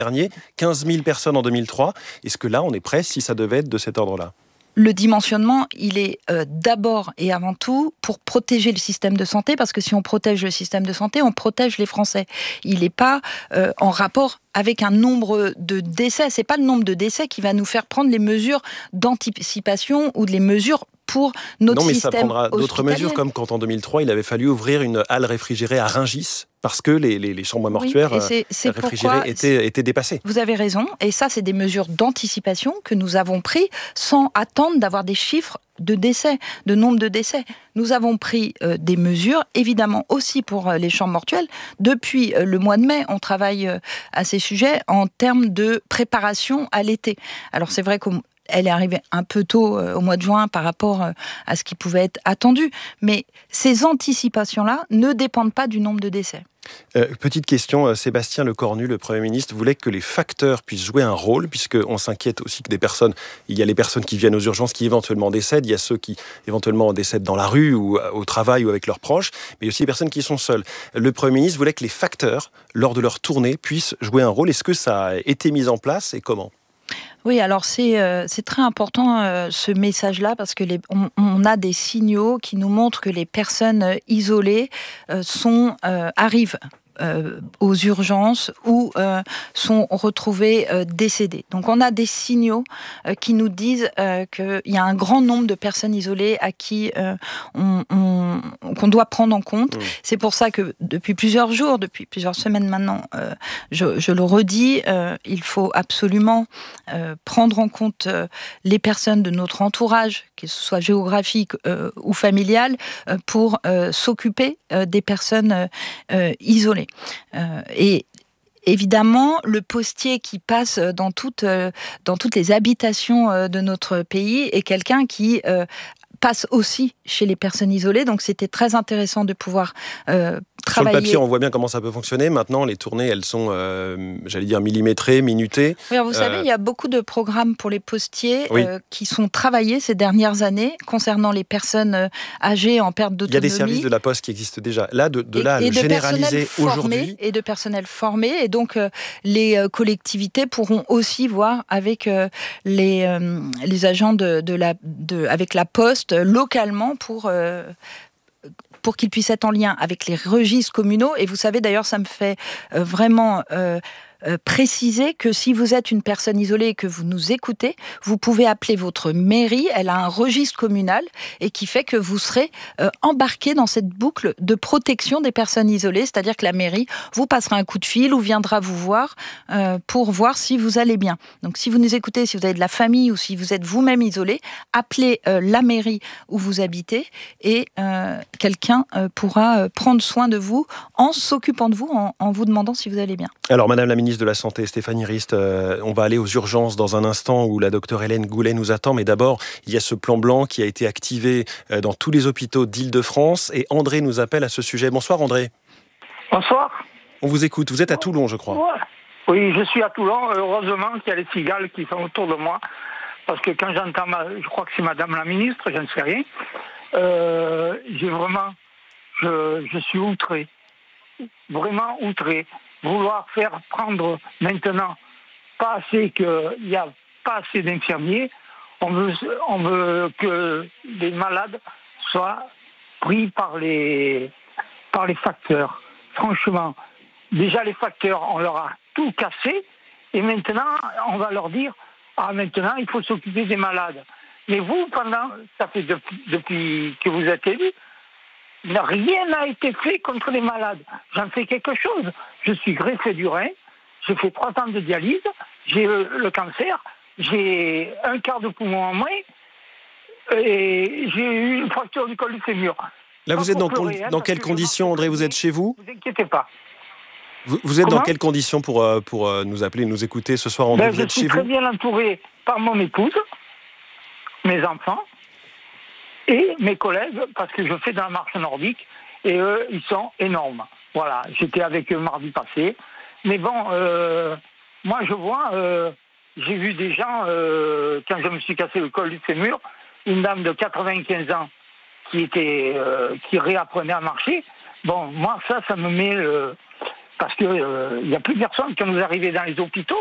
dernier, 15 000 personnes en 2003. Est-ce que là, on est prêt si ça devait être de cet ordre-là ? Le dimensionnement, il est d'abord et avant tout pour protéger le système de santé, parce que si on protège le système de santé, on protège les Français. Il n'est pas en rapport avec un nombre de décès. C'est pas le nombre de décès qui va nous faire prendre les mesures d'anticipation ou les mesures pour notre système. Non, mais ça prendra d'autres hospitalier. mesures, comme quand en 2003, il avait fallu ouvrir une halle réfrigérée à Rungis, parce que les chambres mortuaires réfrigérées étaient dépassées. Vous avez raison, et ça, c'est des mesures d'anticipation que nous avons prises sans attendre d'avoir des chiffres de décès, de nombre de décès. Nous avons pris des mesures, évidemment aussi pour les chambres mortuaires. Depuis le mois de mai, on travaille à ces sujets en termes de préparation à l'été. Alors c'est vrai qu'elle est arrivée un peu tôt au mois de juin par rapport à ce qui pouvait être attendu, mais ces anticipations-là ne dépendent pas du nombre de décès. Petite question, Sébastien Lecornu, le Premier ministre, voulait que les facteurs puissent jouer un rôle, puisqu'on s'inquiète aussi que il y a les personnes qui viennent aux urgences qui éventuellement décèdent, il y a ceux qui éventuellement décèdent dans la rue ou au travail ou avec leurs proches, mais aussi les personnes qui sont seules. Le Premier ministre voulait que les facteurs, lors de leur tournée, puissent jouer un rôle. Est-ce que ça a été mis en place et comment ? Oui, alors c'est très important ce message-là, parce que on a des signaux qui nous montrent que les personnes isolées arrivent aux urgences ou sont retrouvées décédées. Donc on a des signaux qui nous disent qu'il y a un grand nombre de personnes isolées à qui qu'on doit prendre en compte. C'est pour ça que depuis plusieurs jours, depuis plusieurs semaines maintenant, je le redis, il faut absolument prendre en compte les personnes de notre entourage, que ce soit géographique ou familial, pour s'occuper des personnes isolées. Et évidemment, le postier qui passe dans toutes les habitations de notre pays est quelqu'un qui passe aussi chez les personnes isolées. Donc c'était très intéressant de pouvoir travailler. Sur le papier, on voit bien comment ça peut fonctionner. Maintenant, les tournées, elles sont, millimétrées, minutées. Oui, alors vous savez, il y a beaucoup de programmes pour les postiers qui sont travaillés ces dernières années concernant les personnes âgées en perte d'autonomie. Il y a des services de la Poste qui existent déjà. Là, de là à le généraliser aujourd'hui. Et de personnel formé. Et donc, les collectivités pourront aussi voir avec les agents avec la Poste localement pour qu'ils puissent être en lien avec les registres communaux. Et vous savez, d'ailleurs, ça me fait vraiment préciser que si vous êtes une personne isolée et que vous nous écoutez, vous pouvez appeler votre mairie. Elle a un registre communal et qui fait que vous serez embarqué dans cette boucle de protection des personnes isolées. C'est-à-dire que la mairie vous passera un coup de fil ou viendra vous voir pour voir si vous allez bien. Donc si vous nous écoutez, si vous avez de la famille ou si vous êtes vous-même isolé, appelez la mairie où vous habitez et quelqu'un pourra prendre soin de vous en s'occupant de vous, en vous demandant si vous allez bien. Alors, Madame la ministre de la Santé, Stéphanie Rist, on va aller aux urgences dans un instant où la docteure Hélène Goulet nous attend. Mais d'abord, il y a ce plan blanc qui a été activé dans tous les hôpitaux d'Île-de-France. Et André nous appelle à ce sujet. Bonsoir, André. Bonsoir. On vous écoute. Vous êtes à Toulon, je crois. Oui, je suis à Toulon. Heureusement qu'il y a les cigales qui sont autour de moi. Parce que quand j'entends, je crois que c'est Madame la ministre, je ne sais rien. Je suis outré. Vraiment outré. Vouloir faire prendre maintenant qu'il n'y a pas assez d'infirmiers. On veut que les malades soient pris par les facteurs. Franchement, déjà les facteurs, on leur a tout cassé. Et maintenant, on va leur dire, maintenant, il faut s'occuper des malades. Mais vous, ça fait depuis que vous êtes élu, rien n'a été fait contre les malades. J'en fais quelque chose. Je suis greffé du rein, j'ai fait 3 ans de dialyse, j'ai le cancer, j'ai un quart de poumon en moins et j'ai eu une fracture du col du fémur. Là, vous êtes dans quelles conditions, André ? Vous êtes chez vous ? Ne vous inquiétez pas. Vous êtes dans quelles conditions pour nous appeler, nous écouter ce soir, André ? Vous êtes chez vous ? Je suis très bien entouré par mon épouse, mes enfants et mes collègues, parce que je fais de la marche nordique, et eux, ils sont énormes. Voilà, j'étais avec eux mardi passé. Mais bon, moi je vois, j'ai vu des gens, quand je me suis cassé le col du fémur, une dame de 95 ans qui réapprenait à marcher. Bon, moi ça me met parce qu'il n'y a plus personne quand vous arrivez dans les hôpitaux.